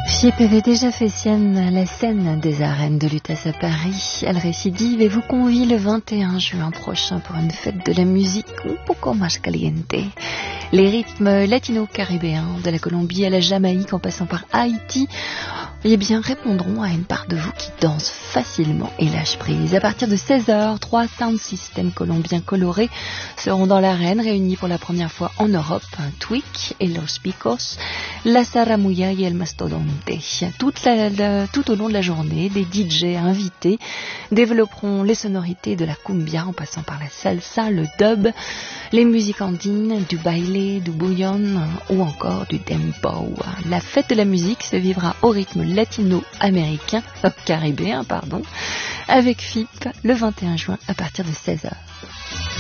Fiep avait déjà fait sienne la scène des arènes de Lutèce à Paris. Elle récidive et vous convie le 21 juin prochain pour une fête de la musique un poco más caliente. Les rythmes latino-caribéens, de la Colombie à la Jamaïque en passant par Haïti, eh bien, répondront à une part de vous qui danse facilement et lâche prise. À partir de 16h, 3 sound systems colombiens colorés seront dans l'arène, réunis pour la première fois en Europe. Twig et Los Picos, la Saramuya et El Mastodonte. Tout au long de la journée, des DJ invités développeront les sonorités de la cumbia en passant par la salsa, le dub, les musiques andines, du baile, du bouillon ou encore du dembow. La fête de la musique se vivra au rythme latino-américain, caribéen, avec FIP le 21 juin à partir de 16h.